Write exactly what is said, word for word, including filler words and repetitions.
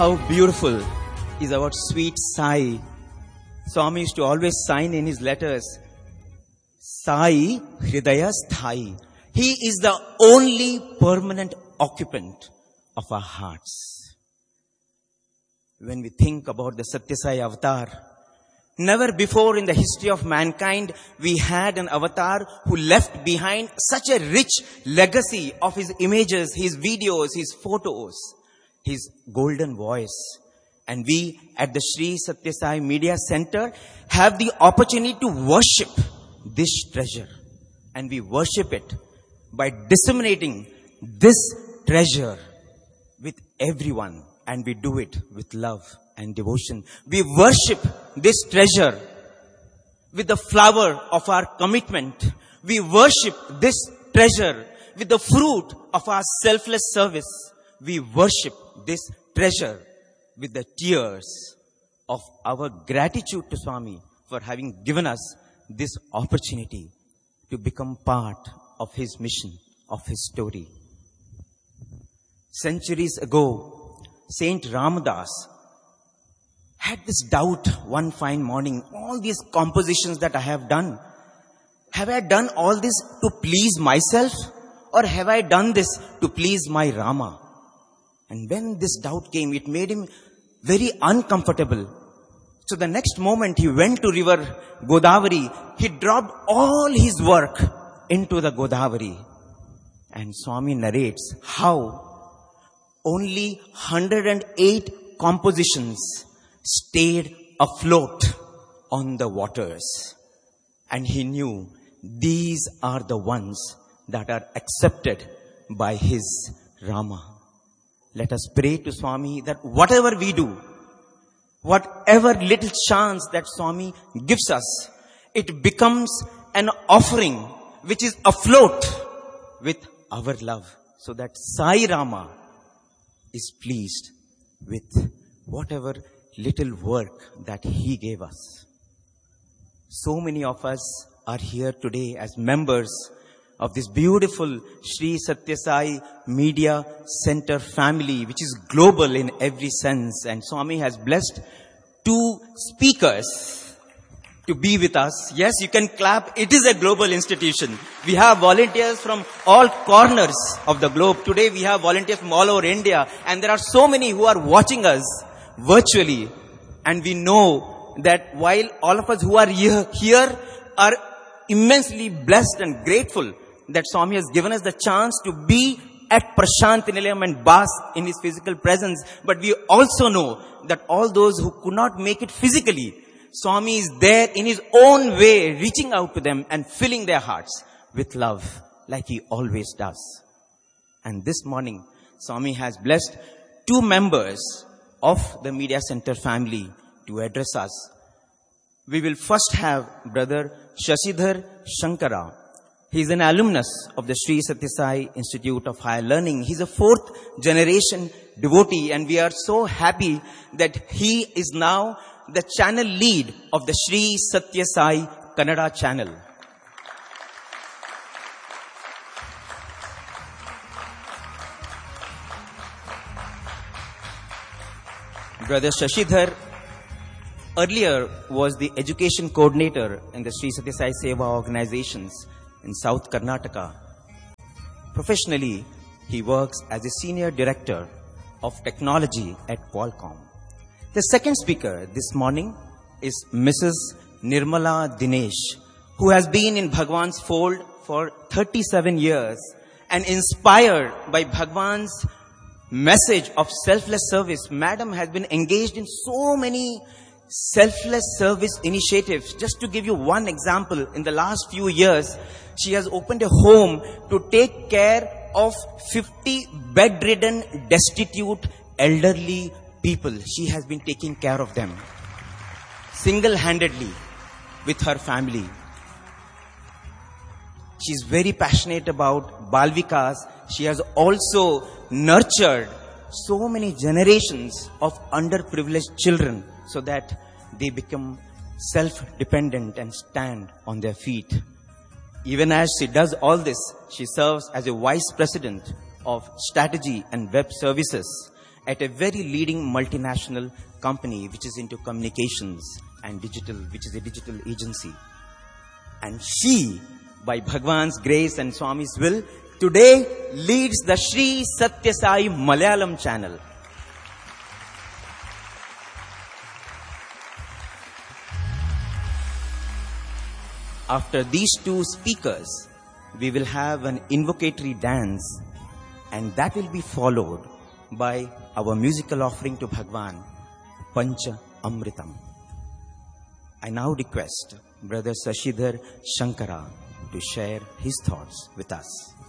How beautiful is our sweet Sai. Swami used to always sign in his letters, Sai Hridaya Sthai. He is the only permanent occupant of our hearts. When we think about the Satya Sai avatar, never before in the history of mankind we had an avatar who left behind such a rich legacy of his images, his videos, his photos, his golden voice. And we at the Sri Satya Sai Media Center have the opportunity to worship this treasure. And we worship it by disseminating this treasure with everyone. And we do it with love and devotion. We worship this treasure with the flower of our commitment. We worship this treasure with the fruit of our selfless service. We worship this treasure with the tears of our gratitude to Swami for having given us this opportunity to become part of his mission, of his story. Centuries ago, Saint Ramadas had this doubt one fine morning. All these compositions that I have done, have I done all this to please myself, or have I done this to please my Rama? And when this doubt came, it made him very uncomfortable. So the next moment he went to river Godavari. He dropped all his work into the Godavari. And Swami narrates how only one hundred eight compositions stayed afloat on the waters. And he knew these are the ones that are accepted by his Rama. Let us pray to Swami that whatever we do, whatever little chance that Swami gives us, it becomes an offering which is afloat with our love, so that Sai Rama is pleased with whatever little work that he gave us. So many of us are here today as members of this beautiful Sri Satya Sai Media Center family, which is global in every sense. And Swami has blessed two speakers to be with us. Yes, you can clap. It is a global institution. We have volunteers from all corners of the globe. Today we have volunteers from all over India. And there are so many who are watching us virtually. And we know that while all of us who are here, here are immensely blessed and grateful that Swami has given us the chance to be at Prashant Nilayam and bask in his physical presence. But we also know that all those who could not make it physically, Swami is there in his own way, reaching out to them and filling their hearts with love, like he always does. And this morning, Swami has blessed two members of the Media Center family to address us. We will first have Brother Shashidhar Shankara. He is an alumnus of the Sri Satya Sai Institute of Higher Learning. He is a fourth generation devotee, and we are so happy that he is now the channel lead of the Sri Satya Sai Kannada channel. Brother Shashidhar earlier was the education coordinator in the Sri Satya Sai Seva organizations in South Karnataka. Professionally, he works as a senior director of technology at Qualcomm. The second speaker this morning is Missus Nirmala Dinesh, who has been in Bhagwan's fold for thirty-seven years and inspired by Bhagwan's message of selfless service. Madam has been engaged in so many selfless service initiatives. Just to give you one example, in the last few years, she has opened a home to take care of fifty bedridden, destitute, elderly people. She has been taking care of them single-handedly with her family. She is very passionate about Bal Vikas. She has also nurtured so many generations of underprivileged children so that they become self-dependent and stand on their feet. Even as she does all this, she serves as a vice president of strategy and web services. at a very leading multinational company which is into communications and digital, which is a digital agency. And she, by Bhagwan's grace and Swami's will, today leads the Sri Satya Sai Malayalam channel. After these two speakers, we will have an invocatory dance, and that will be followed by our musical offering to Bhagwan, Pancha Amritam. I now request Brother Sashidhar Shankara to share his thoughts with us.